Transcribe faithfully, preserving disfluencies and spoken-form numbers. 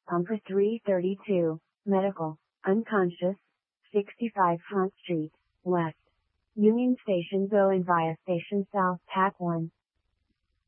Pumper three thirty-two, medical, unconscious, sixty-five Front Street, West. Union Station Go in via Station South, Pack one.